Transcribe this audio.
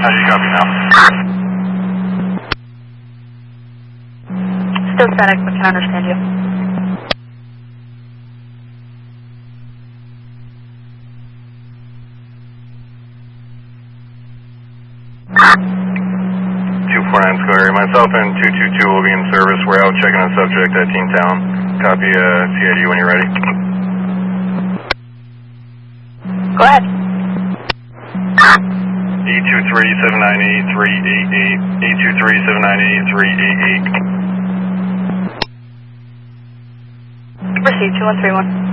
How do you copy now? Still static, but can understand you. Square. Myself and 222 will be in service. We're out checking on subject at Teen Town. Copy CID when you're ready. Go ahead. E23798-388. E23798-388. Proceed, 2131.